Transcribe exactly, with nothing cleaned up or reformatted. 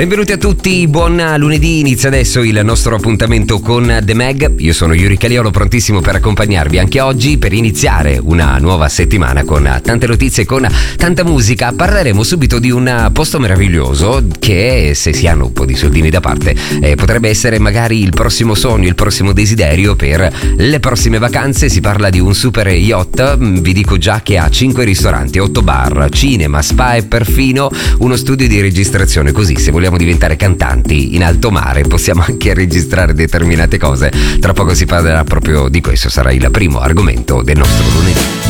Benvenuti a tutti, buon lunedì, inizia adesso il nostro appuntamento con The Mag. Io sono Yuri Caliolo, prontissimo per accompagnarvi anche oggi per iniziare una nuova settimana con tante notizie, con tanta musica. Parleremo subito di un posto meraviglioso che, se si hanno un po' di soldini da parte, eh, potrebbe essere magari il prossimo sogno, il prossimo desiderio per le prossime vacanze. Si parla di un super yacht, vi dico già che ha cinque ristoranti, otto bar, cinema, spa e perfino uno studio di registrazione, così se vogliamo diventare cantanti in alto mare possiamo anche registrare determinate cose. Tra poco si parlerà proprio di questo, sarà il primo argomento del nostro lunedì.